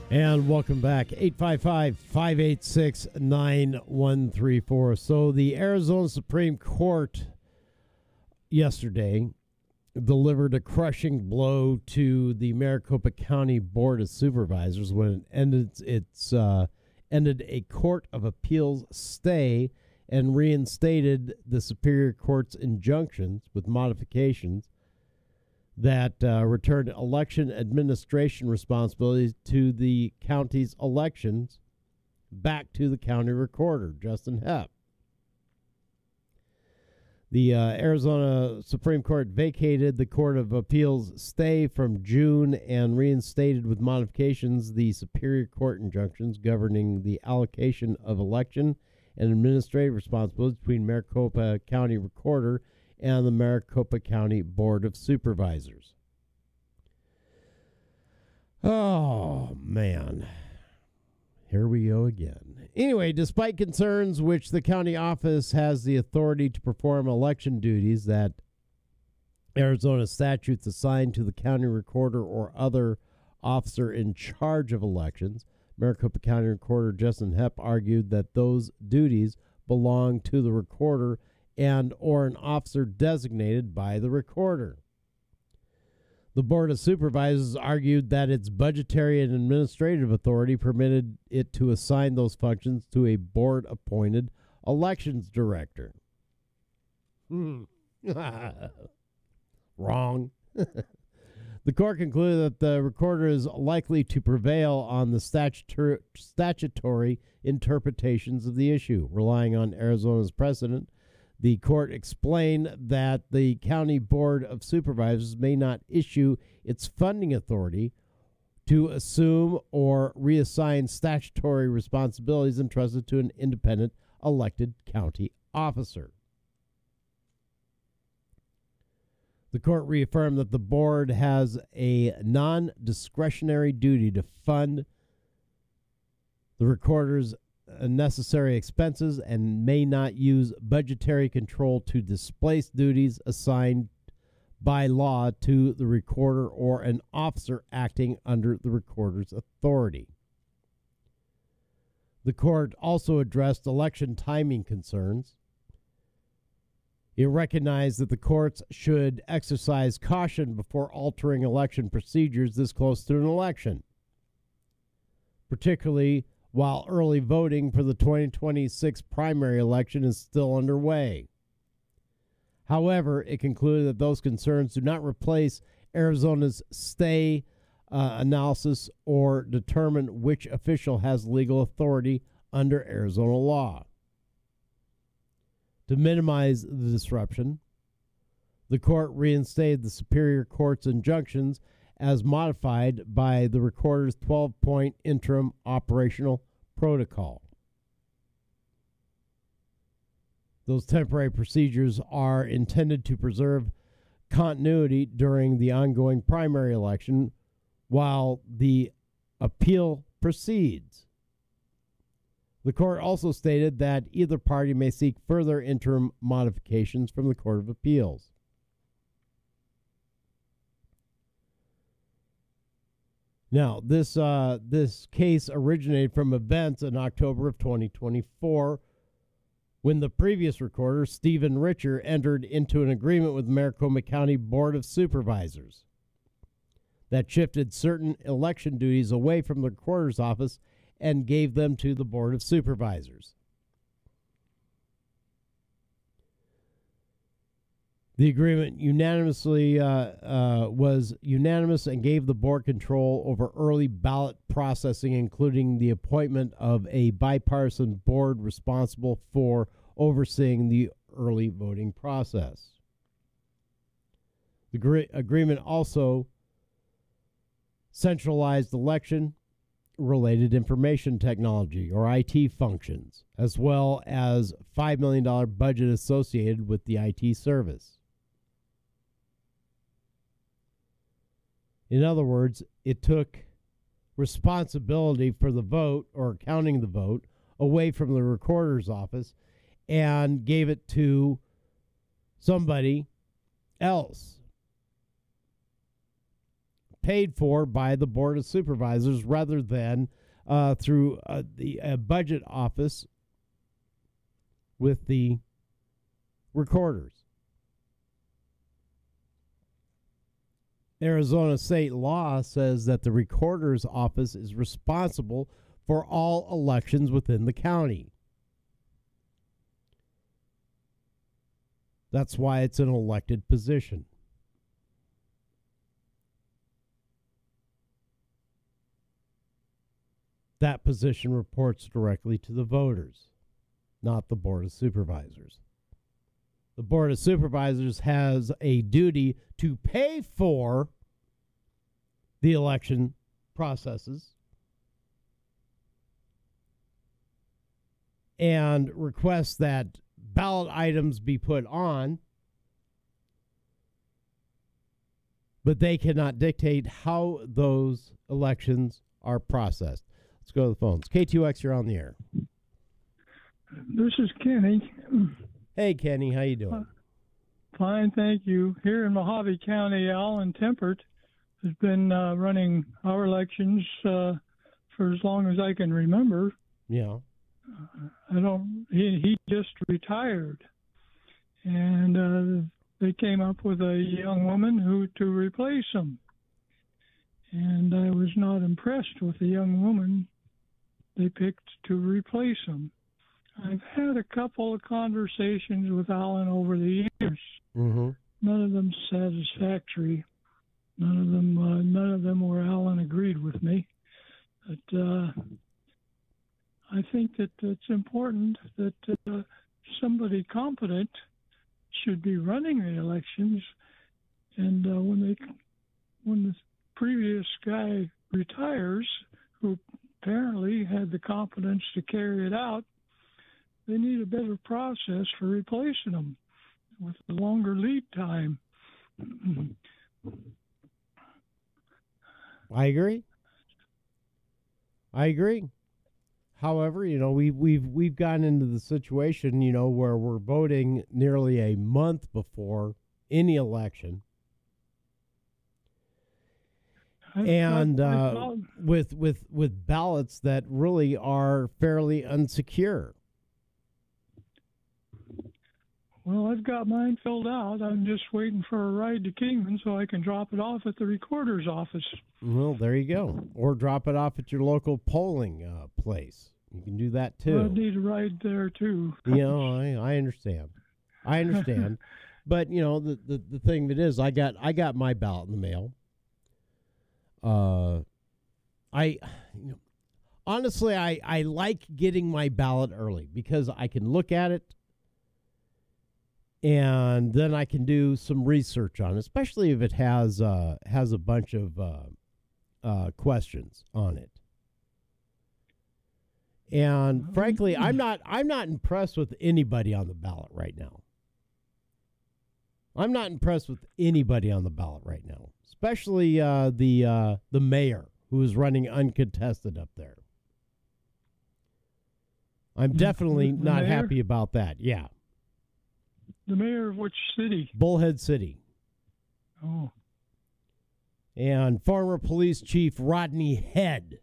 And welcome back, 855-586-9134. So the Arizona Supreme Court yesterday delivered a crushing blow to the Maricopa County Board of Supervisors when it ended a Court of Appeals stay and reinstated the Superior Court's injunctions with modifications that returned election administration responsibilities to the county's elections back to the county recorder, Justin Hepp. The Arizona Supreme Court vacated the Court of Appeals stay from June and reinstated with modifications the Superior Court injunctions governing the allocation of election and administrative responsibilities between Maricopa County Recorder and the Maricopa County Board of Supervisors. Oh, man. Here we go again. Anyway, despite concerns which the county office has the authority to perform election duties that Arizona statutes assign to the county recorder or other officer in charge of elections, Maricopa County Recorder Justin Hepp argued that those duties belong to the recorder and or an officer designated by the recorder. The Board of Supervisors argued that its budgetary and administrative authority permitted it to assign those functions to a board-appointed elections director. Wrong. The court concluded that the recorder is likely to prevail on the statutory interpretations of the issue, relying on Arizona's precedent. The court explained that the County Board of Supervisors may not issue its funding authority to assume or reassign statutory responsibilities entrusted to an independent elected county officer. The court reaffirmed that the board has a non-discretionary duty to fund the recorder's necessary expenses and may not use budgetary control to displace duties assigned by law to the recorder or an officer acting under the recorder's authority. The court also addressed election timing concerns. It recognized that the courts should exercise caution before altering election procedures this close to an election, particularly while early voting for the 2026 primary election is still underway. However, it concluded that those concerns do not replace Arizona's stay analysis or determine which official has legal authority under Arizona law. To minimize the disruption, the court reinstated the Superior Court's injunctions as modified by the recorder's 12-point interim operational protocol. Those temporary procedures are intended to preserve continuity during the ongoing primary election while the appeal proceeds. The court also stated that either party may seek further interim modifications from the Court of Appeals. Now, this case originated from events in October of 2024 when the previous recorder, Stephen Richer, entered into an agreement with Maricopa County Board of Supervisors that shifted certain election duties away from the recorder's office and gave them to the Board of Supervisors. The agreement was unanimous and gave the board control over early ballot processing, including the appointment of a bipartisan board responsible for overseeing the early voting process. The agreement also centralized election-related information technology, or IT functions, as well as $5 million budget associated with the IT service. In other words, it took responsibility for the vote or counting the vote away from the recorder's office and gave it to somebody else. paid for by the Board of Supervisors rather than through the budget office with the recorders. Arizona state law says that the recorder's office is responsible for all elections within the county. That's why it's an elected position. That position reports directly to the voters, not the Board of Supervisors. The Board of Supervisors has a duty to pay for the election processes and request that ballot items be put on, but they cannot dictate how those elections are processed. Let's go to the phones. K2X, you're on the air. This is Kenny. Hey, Kenny, how you doing? Fine, thank you. Here in Mojave County, Alan Tempert has been running our elections for as long as I can remember. Yeah. He just retired, and they came up with a young woman to replace him. And I was not impressed with the young woman they picked to replace him. I've had a couple of conversations with Alan over the years. Mm-hmm. None of them satisfactory. None of them where Alan agreed with me. But I think that it's important that somebody competent should be running the elections. And when the previous guy retires, who apparently had the competence to carry it out, they need a better process for replacing them with a longer lead time. I agree. However, we've gotten into the situation, where we're voting nearly a month before any election. And with ballots that really are fairly unsecure. Well, I've got mine filled out. I'm just waiting for a ride to Kingman so I can drop it off at the recorder's office. Well, there you go. Or drop it off at your local polling place. You can do that too. I need a ride there too. I understand. But the thing that is, I got my ballot in the mail. Honestly, I like getting my ballot early because I can look at it and then I can do some research on it, especially if it has a bunch of questions on it. And frankly, I'm not impressed with anybody on the ballot right now. I'm not impressed with anybody on the ballot right now, especially the mayor who is running uncontested up there. I'm definitely not happy about that. Yeah. The mayor of which city? Bullhead City. Oh. And former police chief Rodney Head.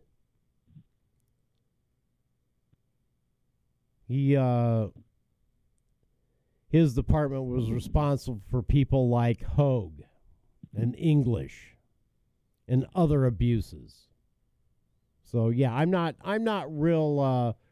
His department was responsible for people like Hogue and English and other abuses. So yeah, I'm not real